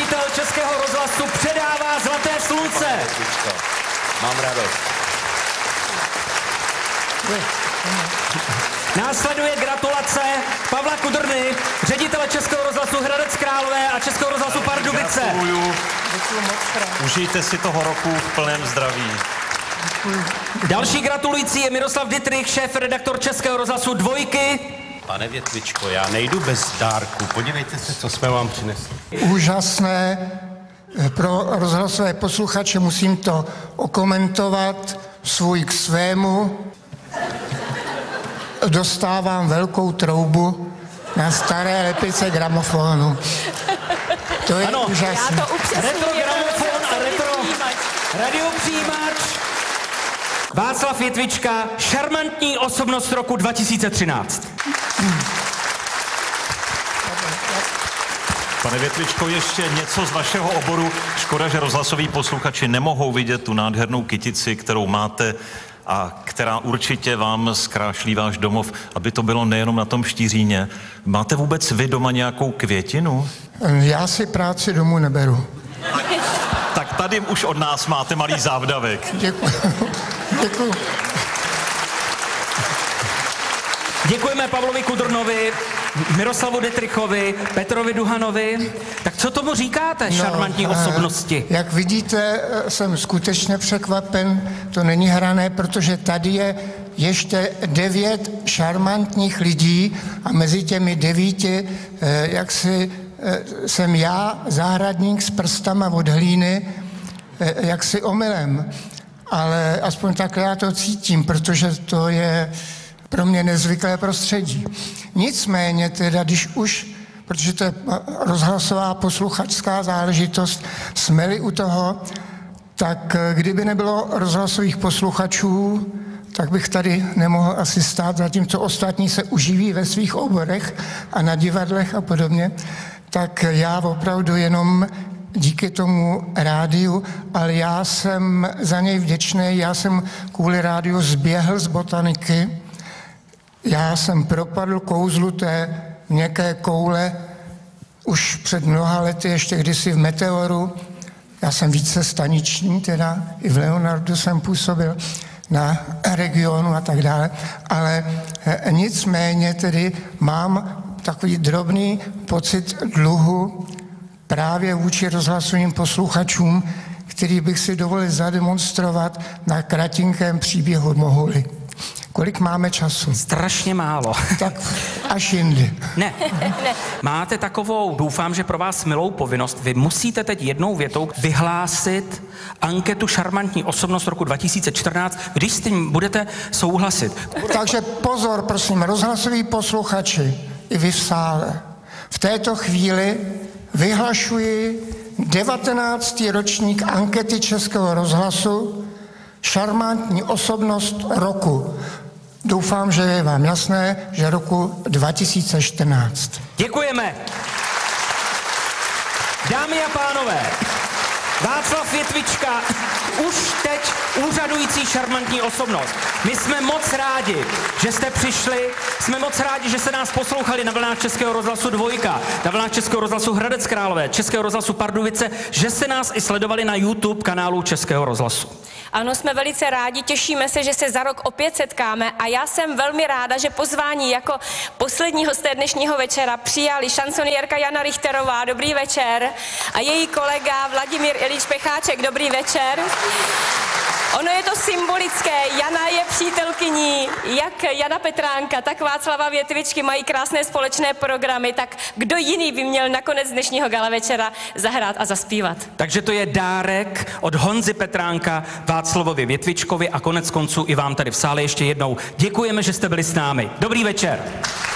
ředitel Českého rozhlasu předává Zlaté slunce. Mám radost. Následuje gratulace Pavla Kudrny, ředitele Českého rozhlasu Hradec Králové a Českého rozhlasu Pardubice. Gratuluju. Užijte si toho roku v plném zdraví. Další gratulující je Miroslav Dittrich, šéf-redaktor Českého rozhlasu Dvojky. Pane Větvičko, já nejdu bez dárku. Podívejte se, co jsme vám přinesli. Úžasné. Pro rozhlasové posluchače musím to okomentovat svůj k svému. Dostávám velkou troubu na staré lepice gramofonu. To je ano, úžasné. Já to upřesním. Retro gramofon a retro radiopřijímač. Václav Větvička, šarmantní osobnost roku 2013. Pane Větvičko, ještě něco z vašeho oboru. Škoda, že rozhlasoví posluchači nemohou vidět tu nádhernou kytici, kterou máte a která určitě vám zkrášlí váš domov, aby to bylo nejenom na tom Štýříně. Máte vůbec vy doma nějakou květinu? Já si práci domů neberu. Tak tady už od nás máte malý závdavek. Děkuji. Děkuji. Děkujeme Pavlovi Kudrnovi, Miroslavu Dittrichovi, Petrovi Duhanovi. Tak co tomu říkáte, šarmantní osobnosti? Jak vidíte, jsem skutečně překvapen, to není hrané, protože tady je ještě 9 šarmantních lidí a mezi těmi 9 jsem já, zahradník s prstama od hlíny, jaksi omylem. Ale aspoň takhle já to cítím, protože to je pro mě nezvyklé prostředí. Nicméně teda, když už, protože to je rozhlasová posluchačská záležitost, jsme-li u toho, tak kdyby nebylo rozhlasových posluchačů, tak bych tady nemohl asi stát, zatímco ostatní se uživí ve svých oborech a na divadlech a podobně, tak já opravdu jenom díky tomu rádiu, ale já jsem za něj vděčný, já jsem kvůli rádiu zběhl z botaniky, já jsem propadl kouzlu té měkké koule už před mnoha lety, ještě kdysi v Meteoru. Já jsem více staniční, teda i v Leonardu jsem působil na regionu a tak dále, ale nicméně tedy mám takový drobný pocit dluhu právě vůči rozhlasovým posluchačům, který bych si dovolil zademonstrovat na kratinkém příběhu Mohuly. Kolik máme času? Strašně málo. Tak až jindy. Ne. Máte takovou, doufám, že pro vás milou povinnost. Vy musíte teď jednou větou vyhlásit anketu šarmantní osobnost roku 2014, když s tím budete souhlasit. Takže pozor, prosím, rozhlasoví posluchači i vy v sále. V této chvíli vyhlašuji 19. ročník ankety Českého rozhlasu šarmantní osobnost roku. Doufám, že je vám jasné, že roku 2014. Děkujeme. Dámy a pánové, Václav Větvička, už teď úřadující šarmantní osobnost. My jsme moc rádi, že jste přišli, jsme moc rádi, že jste nás poslouchali na vlnách Českého rozhlasu Dvojka, na vlnách Českého rozhlasu Hradec Králové, Českého rozhlasu Pardubice, že jste nás i sledovali na YouTube kanálu Českého rozhlasu. Ano, jsme velice rádi, těšíme se, že se za rok opět setkáme a já jsem velmi ráda, že pozvání jako poslední hosté dnešního večera přijali šansonierka Jana Richterová, dobrý večer, a její kolega Vladimír Ilíč Pecháček, dobrý večer. Ono je to symbolické, Jana je přítelkyní, jak Jana Petránka, tak Václava Větvičky mají krásné společné programy, tak kdo jiný by měl nakonec dnešního gala večera zahrát a zaspívat. Takže to je dárek od Honzy Petránka Václavovi Větvičkovi a konec konců i vám tady v sále ještě jednou děkujeme, že jste byli s námi. Dobrý večer.